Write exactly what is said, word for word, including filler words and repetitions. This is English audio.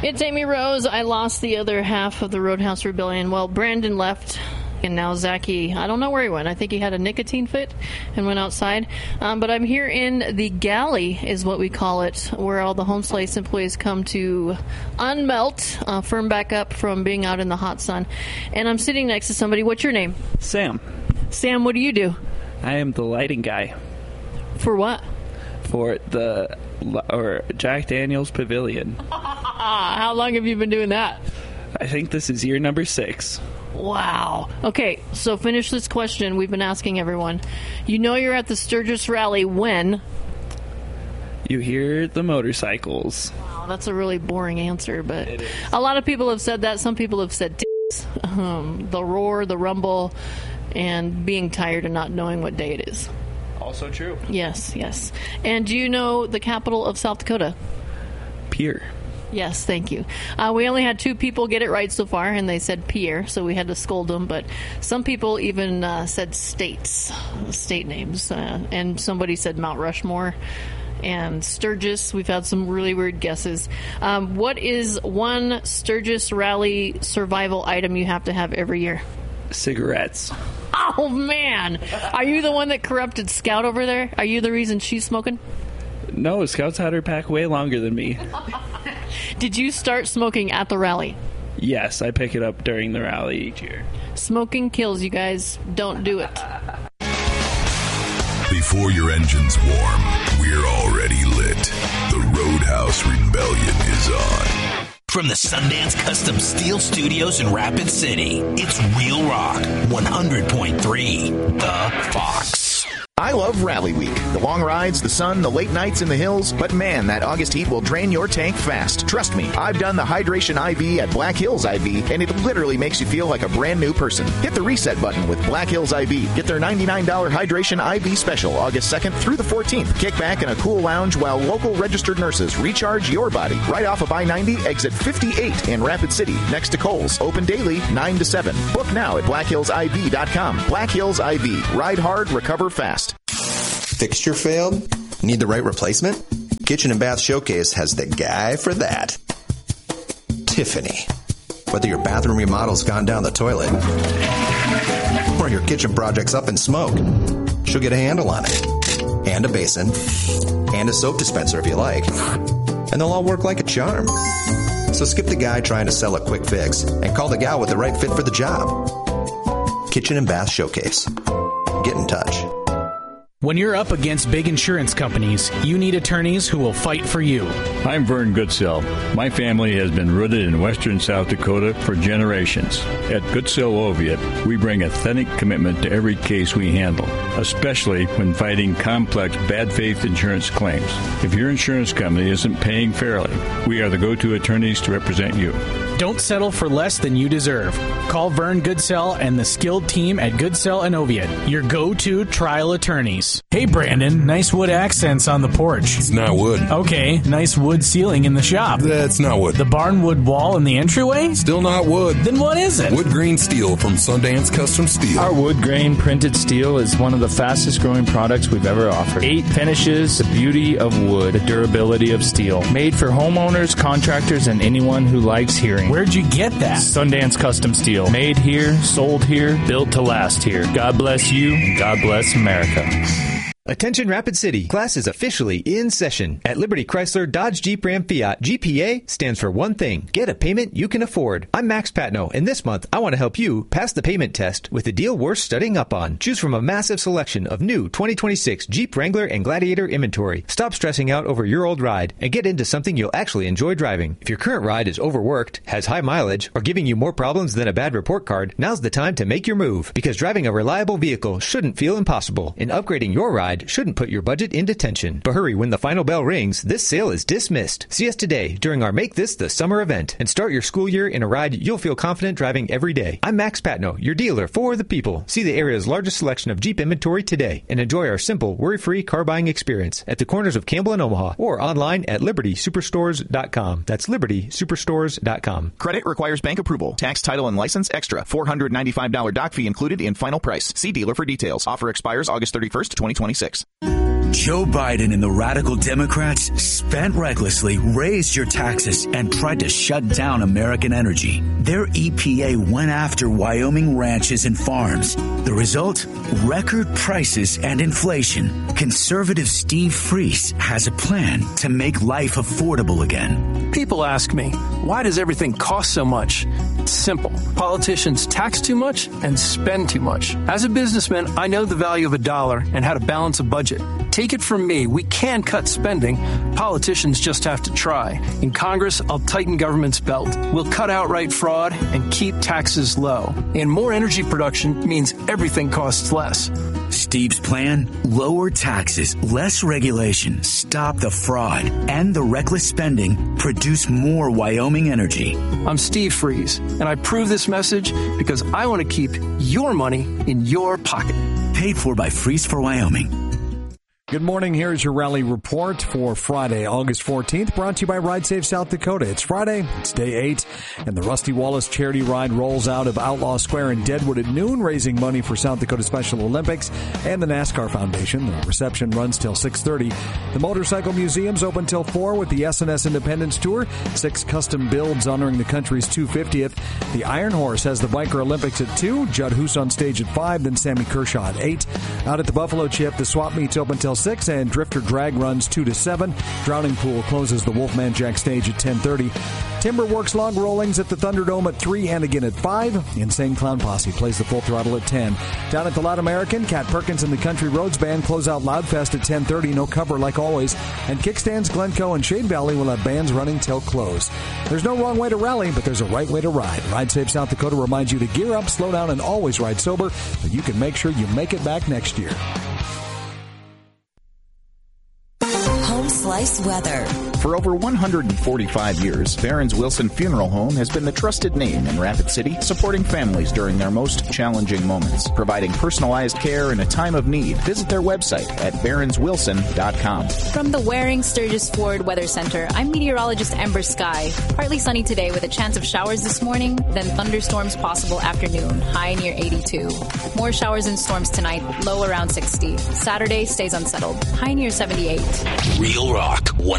It's Amy Rose. I lost the other half of the Roadhouse Rebellion. Well, Brandon left, and now Zachy, I don't know where he went. I think he had a nicotine fit and went outside. Um, but I'm here in the galley, is what we call it, where all the Home Slice employees come to unmelt, uh, firm back up from being out in the hot sun. And I'm sitting next to somebody. What's your name? Sam. Sam, what do you do? I am the lighting guy. For what? For the or Jack Daniel's Pavilion. How long have you been doing that? I think this is year number six. Wow. Okay, so finish this question we've been asking everyone. You know you're at the Sturgis Rally when? You hear the motorcycles. Wow, that's a really boring answer, but a lot of people have said that. Some people have said tits, um, the roar, the rumble, and being tired and not knowing what day it is. Also true. Yes, yes. And do you know the capital of South Dakota? Pierre. Yes, thank you. Uh, we only had two people get it right so far, and they said Pierre, so we had to scold them. But some people even uh, said states, state names. Uh, and somebody said Mount Rushmore and Sturgis. We've had some really weird guesses. Um, what is one Sturgis Rally survival item you have to have every year? Cigarettes. Oh, man. Are you the one that corrupted Scout over there? Are you the reason she's smoking? No, Scout's had her pack way longer than me. Did you start smoking at the rally? Yes, I pick it up during the rally each year. Smoking kills, you guys. Don't do it. Before your engine's warm, we're already lit. The Roadhouse Rebellion is on. From the Sundance Custom Steel Studios in Rapid City, it's Real Rock one hundred point three, The Fox. I love Rally Week. The long rides, the sun, the late nights in the hills. But man, that August heat will drain your tank fast. Trust me, I've done the Hydration I V at Black Hills I V, and it literally makes you feel like a brand new person. Hit the reset button with Black Hills I V. Get their ninety-nine dollars Hydration I V special August second through the fourteenth. Kick back in a cool lounge while local registered nurses recharge your body. Right off of I ninety, exit fifty-eight in Rapid City, next to Kohl's. Open daily, nine to seven. Book now at black hills I V dot com. Black Hills I V. Ride hard, recover fast. Fixture failed? Need the right replacement? Kitchen and Bath Showcase has the guy for that. Tiffany. Whether your bathroom remodel's gone down the toilet or your kitchen project's up in smoke, she'll get a handle on it. And a basin. And a soap dispenser if you like. And they'll all work like a charm. So skip the guy trying to sell a quick fix and call the gal with the right fit for the job. Kitchen and Bath Showcase. Get in touch. When you're up against big insurance companies, you need attorneys who will fight for you. I'm Vern Goodsell. My family has been rooted in western South Dakota for generations. At Goodsell Oviatt, we bring authentic commitment to every case we handle, especially when fighting complex bad faith insurance claims. If your insurance company isn't paying fairly, we are the go-to attorneys to represent you. Don't settle for less than you deserve. Call Vern Goodsell and the skilled team at Goodsell and Oviatt, your go-to trial attorneys. Hey, Brandon, nice wood accents on the porch. It's not wood. Okay, nice wood ceiling in the shop. That's not wood. The barnwood wall in the entryway? Still not wood. Then what is it? Wood grain steel from Sundance Custom Steel. Our wood grain printed steel is one of the fastest growing products we've ever offered. Eight finishes, the beauty of wood, the durability of steel. Made for homeowners, contractors, and anyone who likes hearing. Where'd you get that? Sundance Custom Steel. Made here, sold here, built to last here. God bless you, and God bless America. Attention Rapid City, class is officially in session. At Liberty Chrysler Dodge Jeep Ram Fiat, G P A stands for one thing: get a payment you can afford. I'm Max Patno, and this month I want to help you pass the payment test with a deal worth studying up on. Choose from a massive selection of new twenty twenty-six Jeep Wrangler and Gladiator inventory. Stop stressing out over your old ride and get into something you'll actually enjoy driving. If your current ride is overworked, has high mileage, or giving you more problems than a bad report card, now's the time to make your move, because driving a reliable vehicle shouldn't feel impossible, and upgrading your ride shouldn't put your budget into tension. But hurry, when the final bell rings, this sale is dismissed. See us today during our Make This the Summer event and start your school year in a ride you'll feel confident driving every day. I'm Max Patno, your dealer for the people. See the area's largest selection of Jeep inventory today and enjoy our simple, worry-free car buying experience at the corners of Campbell and Omaha or online at liberty superstores dot com. That's liberty superstores dot com. Credit requires bank approval. Tax, title, and license extra. four hundred ninety-five dollars doc fee included in final price. See dealer for details. Offer expires August thirty-first, twenty twenty-six. Joe Biden and the radical Democrats spent recklessly, raised your taxes, and tried to shut down American energy. Their E P A went after Wyoming ranches and farms. The result? Record prices and inflation. Conservative Steve Freese has a plan to make life affordable again. People ask me, why does everything cost so much? It's simple. Politicians tax too much and spend too much. As a businessman, I know the value of a dollar and how to balance a budget. Take it from me, we can cut spending. Politicians just have to try. In Congress, I'll tighten government's belt. We'll cut outright fraud and keep taxes low. And more energy production means everything costs less. Steve's plan? Lower taxes, less regulation, stop the fraud, and the reckless spending, produce more Wyoming energy. I'm Steve Freese, and I prove this message because I want to keep your money in your pocket. Paid for by Freese for Wyoming. Good morning. Here's your rally report for Friday, August fourteenth, brought to you by Ride Safe South Dakota. It's Friday, it's day eight, and the Rusty Wallace charity ride rolls out of Outlaw Square in Deadwood at noon, raising money for South Dakota Special Olympics and the NASCAR Foundation. The reception runs till six thirty. The Motorcycle Museum's open till four with the S and S Independence Tour, six custom builds honoring the country's two hundred fiftieth. The Iron Horse has the Biker Olympics at two, Judd Hoos on stage at five, then Sammy Kershaw at eight. Out at the Buffalo Chip, the swap meet's open till six, and Drifter Drag runs two to seven. Drowning Pool closes the Wolfman Jack stage at ten thirty. Timberworks Log Rollings at the Thunderdome at three and again at five. Insane Clown Posse plays the Full Throttle at ten. Down at the Loud American, Cat Perkins and the Country Roads Band close out Loudfest at ten thirty. No cover like always. And Kickstands, Glencoe, and Shade Valley will have bands running till close. There's no wrong way to rally, but there's a right way to ride. Ride Safe South Dakota reminds you to gear up, slow down, and always ride sober so you can make sure you make it back next year. Home Slice weather. For over one hundred forty-five years, Barron's Wilson Funeral Home has been the trusted name in Rapid City, supporting families during their most challenging moments, providing personalized care in a time of need. Visit their website at barons wilson dot com. From the Waring Sturgis Ford Weather Center, I'm meteorologist Ember Sky. Partly sunny today with a chance of showers this morning, then thunderstorms possible afternoon, high near eighty-two. More showers and storms tonight, low around sixty. Saturday stays unsettled, high near seventy-eight. Real Rock